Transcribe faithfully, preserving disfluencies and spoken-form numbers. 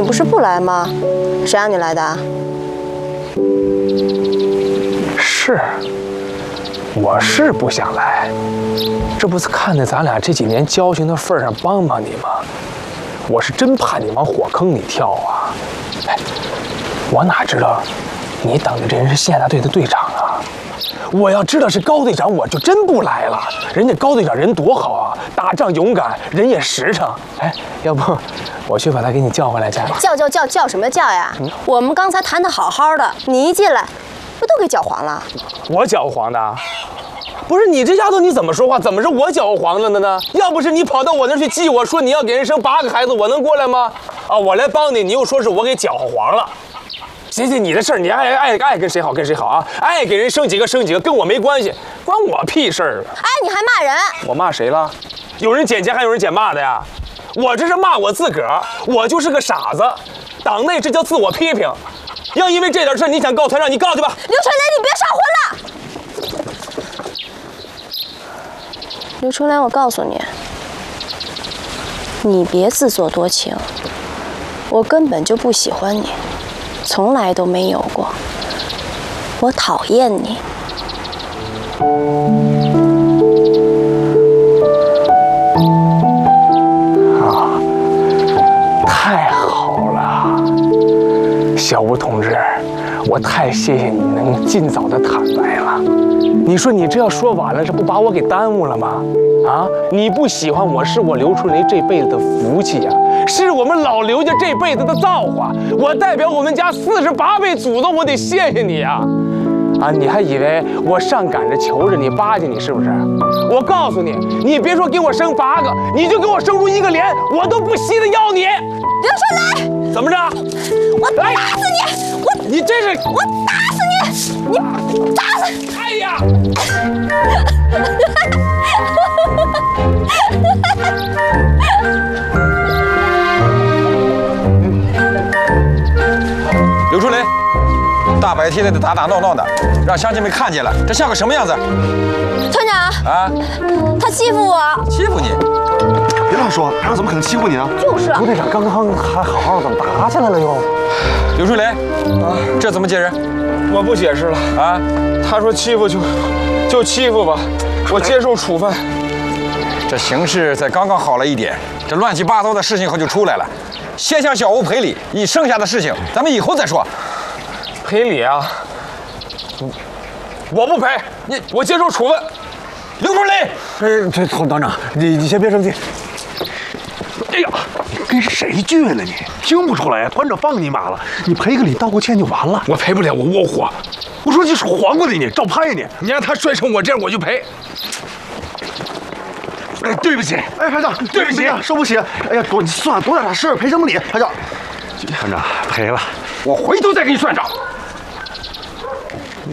不是不来吗？谁让你来的？ 是，我是不想来，这不是看在咱俩这几年交情的份上帮帮你吗？我是真怕你往火坑里跳啊！哎，我哪知道你等的这人是县大队的队长啊！我要知道是高队长，我就真不来了。人家高队长人多好啊，打仗勇敢，人也实诚。哎，要不我去把他给你叫回来去吧？ 叫叫叫叫什么叫呀？嗯、我们刚才谈得好好的，你一进来，不都给搅黄了？ 我搅和黄的？不是你这丫头，你怎么说话？怎么是我搅和黄了的呢？要不是你跑到我那儿去记我说你要给人生八个孩子，我能过来吗？啊，我来帮你，你又说是我给搅和黄了。行行，你的事儿，你爱爱爱跟谁好跟谁好啊，爱给人生几个生几个，跟我没关系，关我屁事儿啊！ 哎，你还骂人？ 我骂谁了？有人捡钱还有人捡骂的呀？我这是骂我自个儿，我就是个傻子。党内这叫自我批评。要因为这点事你想告团长，你告去吧。 刘春莲，你别傻混了！刘春莲，我告诉你，你别自作多情，我根本就不喜欢你。从来都没有过，我讨厌你。 啊，太好了，小吴同志，我太谢谢你能尽早的坦白了。你说你这要说晚了，这不把我给耽误了吗？啊，你不喜欢我是我刘春雷这辈子的福气呀、啊，是我们老刘家这辈子的造化。我代表我们家四十八位祖宗，我得谢谢你呀、啊！啊，你还以为我上赶着求着你巴结你是不是？我告诉你，你别说给我生八个，你就给我生出一个连，我都不稀得要你。 刘春雷， 怎么着？ 我打死你！我你这是我打死你！你打死！ 哎呀！ 刘春雷，大白天的打打闹闹的，让乡亲们看见了，这像个什么样子？ 团长啊， 他欺负我， 欺负你？ 别乱说，团长怎么可能欺负你呢？ 就是。 吴队长刚刚还好好的，怎么打起来了又？ 刘春雷，啊，这怎么解释？ 我不解释了啊！他说欺负就就欺负吧，我接受处分。 这形势才刚刚好了一点，这乱七八糟的事情可就出来了。先向小吴赔礼，以剩下的事情咱们以后再说。 赔礼啊！我不赔，你我接受处分。刘春雷， 哎，这团团长，你你先别生气。哎呀，你跟谁倔呢？你听不出来？团长放你马了，你赔个礼，道个歉就完了。 我赔不了，我窝火。 我说你是黄瓜的你，照拍你。 你让他摔成我这样，我就赔。 哎，对不起，哎，排长，对不起，受不起。哎呀，多你算了，多大点事儿，赔什么礼？排长，团长赔了， 我回头再给你算账。